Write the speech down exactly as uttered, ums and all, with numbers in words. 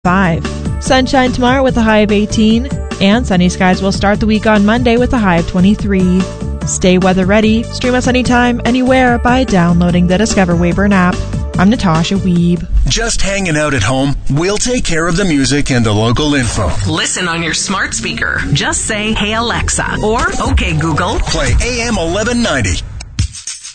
five. Sunshine tomorrow with a high of eighteen, and sunny skies will start the week on Monday with a high of twenty-three. Stay weather ready. Stream us anytime, anywhere by downloading the Discover Weyburn app. I'm Natasha Weeb. Just hanging out at home? We'll take care of the music and the local info. Listen on your smart speaker. Just say, "Hey Alexa," or "Okay Google." Play A M eleven ninety.